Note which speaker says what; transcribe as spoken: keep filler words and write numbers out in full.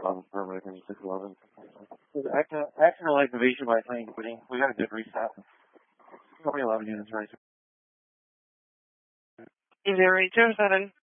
Speaker 1: on permit in six eleven. Action, action like invasion by plane quitting. We got a good reset. Probably eleven units right.
Speaker 2: Zero eight zero seven.